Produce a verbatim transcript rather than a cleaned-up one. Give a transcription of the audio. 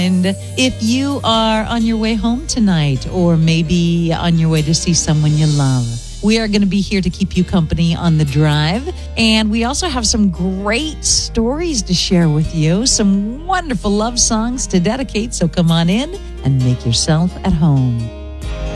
And if you are on your way home tonight, or maybe on your way to see someone you love, we are going to be here to keep you company on the drive. And we also have some great stories to share with you, some wonderful love songs to dedicate. So come on in and make yourself at home.